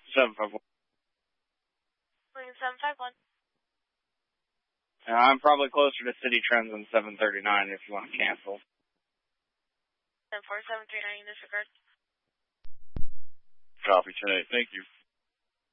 751. Lincoln 751. I'm probably closer to City Trends than 739 if you want to cancel. 74739, disregard. Copy 10-8, thank you.